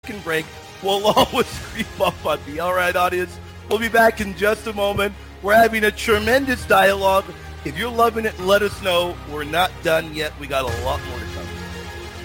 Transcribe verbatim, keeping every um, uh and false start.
break will always creep up on me. All right, audience, we'll be back in just a moment. We're having a tremendous dialogue. If you're loving it, let us know. We're not done yet. We got a lot more to